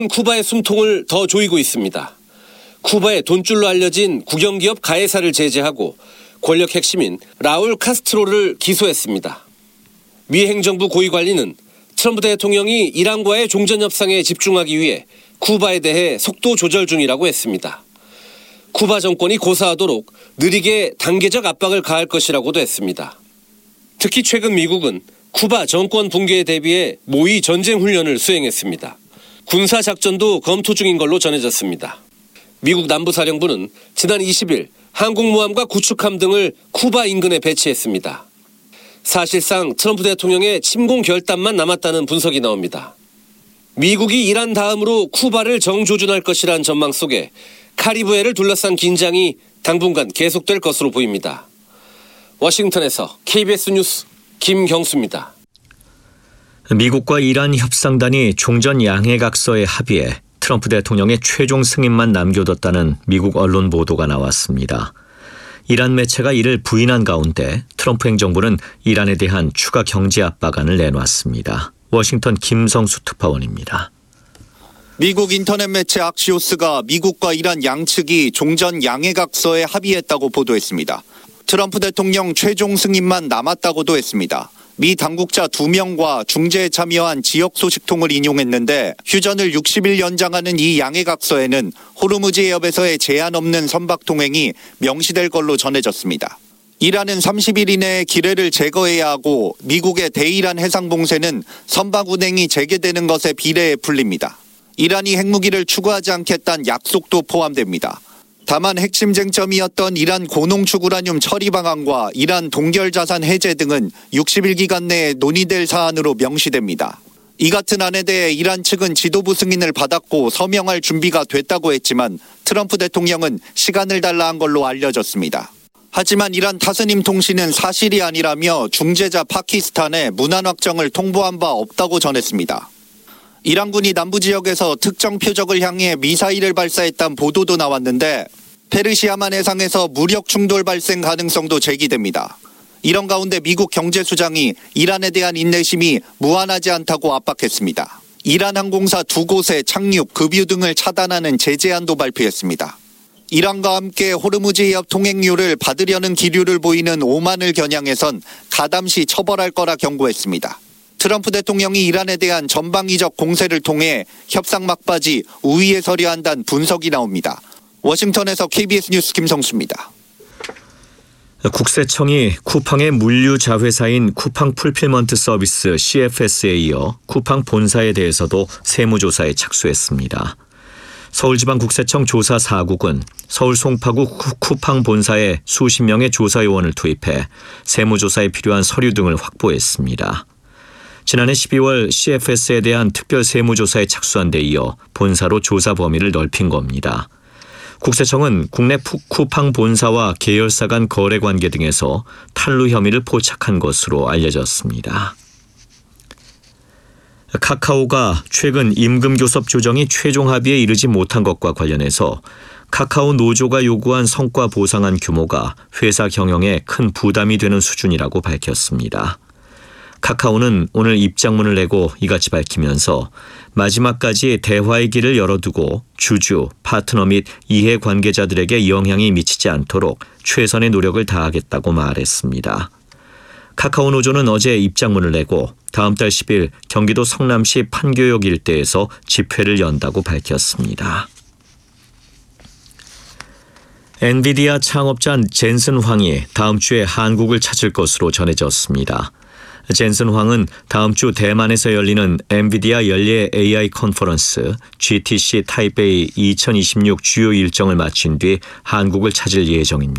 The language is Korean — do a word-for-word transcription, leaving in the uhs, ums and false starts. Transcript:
쿠바의 숨통을 더 조이고 있습니다. 쿠바의 돈줄로 알려진 국영기업 가에사를 제재하고 권력 핵심인 라울 카스트로를 기소했습니다. 미 행정부 고위관리는 트럼프 대통령이 이란과의 종전 협상에 집중하기 위해 쿠바에 대해 속도 조절 중이라고 했습니다. 쿠바 정권이 고사하도록 느리게 단계적 압박을 가할 것이라고도 했습니다. 특히 최근 미국은 쿠바 정권 붕괴에 대비해 모의 전쟁 훈련을 수행했습니다. 군사 작전도 검토 중인 걸로 전해졌습니다. 미국 남부사령부는 지난 이십일 항공모함과 구축함 등을 쿠바 인근에 배치했습니다. 사실상 트럼프 대통령의 침공 결단만 남았다는 분석이 나옵니다. 미국이 이란 다음으로 쿠바를 정조준할 것이란 전망 속에 카리브해를 둘러싼 긴장이 당분간 계속될 것으로 보입니다. 워싱턴에서 케이비에스 뉴스 김경수입니다. 미국과 이란 협상단이 종전 양해각서에 합의해 트럼프 대통령의 최종 승인만 남겨뒀다는 미국 언론 보도가 나왔습니다. 이란 매체가 이를 부인한 가운데 트럼프 행정부는 이란에 대한 추가 경제 압박안을 내놨습니다. 워싱턴 김성수 특파원입니다. 미국 인터넷 매체 악시오스가 미국과 이란 양측이 종전 양해각서에 합의했다고 보도했습니다. 트럼프 대통령 최종 승인만 남았다고도 했습니다. 미 당국자 두 명과 중재에 참여한 지역 소식통을 인용했는데 휴전을 육십 일 연장하는 이 양해각서에는 호르무즈 해협에서의 제한 없는 선박 통행이 명시될 걸로 전해졌습니다. 이란은 삼십 일 이내에 기뢰를 제거해야 하고 미국의 대이란 해상봉쇄는 선박 운행이 재개되는 것에 비례해 풀립니다. 이란이 핵무기를 추구하지 않겠다는 약속도 포함됩니다. 다만 핵심 쟁점이었던 이란 고농축 우라늄 처리 방안과 이란 동결 자산 해제 등은 육십 일 기간 내에 논의될 사안으로 명시됩니다. 이 같은 안에 대해 이란 측은 지도부 승인을 받았고 서명할 준비가 됐다고 했지만 트럼프 대통령은 시간을 달라 한 걸로 알려졌습니다. 하지만 이란 타스님 통신은 사실이 아니라며 중재자 파키스탄에 문안 확정을 통보한 바 없다고 전했습니다. 이란군이 남부 지역에서 특정 표적을 향해 미사일을 발사했다는 보도도 나왔는데 페르시아만 해상에서 무력 충돌 발생 가능성도 제기됩니다. 이런 가운데 미국 경제수장이 이란에 대한 인내심이 무한하지 않다고 압박했습니다. 이란 항공사 두 곳의 착륙, 급유 등을 차단하는 제재안도 발표했습니다. 이란과 함께 호르무즈 해협 통행료를 받으려는 기류를 보이는 오만을 겨냥해선 가담시 처벌할 거라 경고했습니다. 트럼프 대통령이 이란에 대한 전방위적 공세를 통해 협상 막바지 우위에 서려 한다는 분석이 나옵니다. 워싱턴에서 케이비에스 뉴스 김성수입니다. 국세청이 쿠팡의 물류 자회사인 쿠팡 풀필먼트 서비스 씨에프에스에 이어 쿠팡 본사에 대해서도 세무조사에 착수했습니다. 서울지방국세청 조사 사 국은 서울 송파구 쿠팡 본사에 수십 명의 조사요원을 투입해 세무조사에 필요한 서류 등을 확보했습니다. 지난해 십이월 씨에프에스에 대한 특별 세무조사에 착수한 데 이어 본사로 조사 범위를 넓힌 겁니다. 국세청은 국내 쿠팡 본사와 계열사 간 거래 관계 등에서 탈루 혐의를 포착한 것으로 알려졌습니다. 카카오가 최근 임금 교섭 조정이 최종 합의에 이르지 못한 것과 관련해서 카카오 노조가 요구한 성과 보상안 규모가 회사 경영에 큰 부담이 되는 수준이라고 밝혔습니다. 카카오는 오늘 입장문을 내고 이같이 밝히면서 마지막까지 대화의 길을 열어두고 주주, 파트너 및 이해 관계자들에게 영향이 미치지 않도록 최선의 노력을 다하겠다고 말했습니다. 카카오 노조는 어제 입장문을 내고 다음 달 십 일 경기도 성남시 판교역 일대에서 집회를 연다고 밝혔습니다. 엔비디아 창업자 젠슨 황이 다음 주에 한국을 찾을 것으로 전해졌습니다. 젠슨 황은 다음 주 대만에서 열리는 엔비디아 연례 에이아이 컨퍼런스 지티씨 타이베이 이천이십육 주요 일정을 마친 뒤 한국을 찾을 예정입니다.